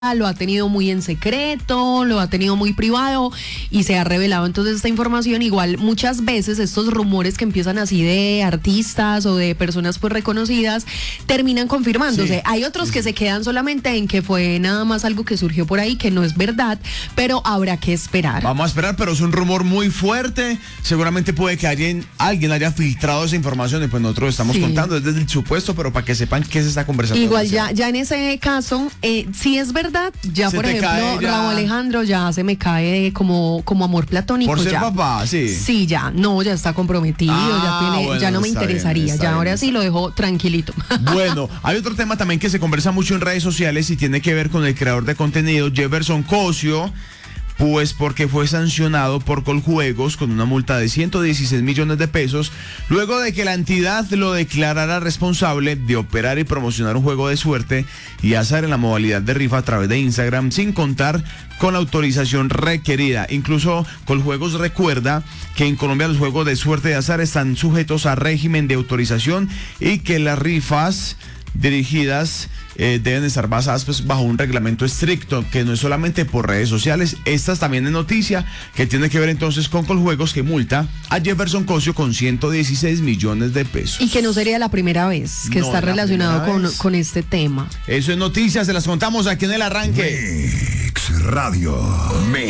lo ha tenido muy en secreto, lo ha tenido muy privado y se ha revelado entonces esta información. Igual muchas veces estos rumores que empiezan así de artistas o de personas pues reconocidas terminan confirmándose. Sí, hay otros que se quedan solamente en que fue nada más algo que surgió por ahí, que no es verdad, pero habrá que esperar. Vamos a esperar, pero es un rumor muy fuerte. Seguramente puede que alguien haya filtrado esa información y pues nosotros estamos contando desde el supuesto, pero para que sepan qué se está conversando. Igual ya en ese caso, si es verdad, ya por ejemplo, Raúl Alejandro ya se me cae como amor platónico. Por ser ya. papá, sí. Sí, ya está comprometido, ya no me interesaría, ya ahora sí lo dejo tranquilito. Bueno, hay otro tema también que se conversa mucho en redes sociales y tiene que ver con el creador de contenido Jefferson Cosio. Pues porque fue sancionado por Coljuegos con una multa de 116 millones de pesos, luego de que la entidad lo declarara responsable de operar y promocionar un juego de suerte y azar en la modalidad de rifa a través de Instagram sin contar con la autorización requerida. Incluso Coljuegos recuerda que en Colombia los juegos de suerte y azar están sujetos a régimen de autorización y que las rifas dirigidas deben estar basadas pues bajo un reglamento estricto, que no es solamente por redes sociales. Esta también es noticia que tiene que ver entonces con Coljuegos, que multa a Jefferson Cosio con 116 millones de pesos. Y que no sería la primera vez que está relacionado con este tema. Eso es noticia, se las contamos aquí en el arranque. Mix Radio.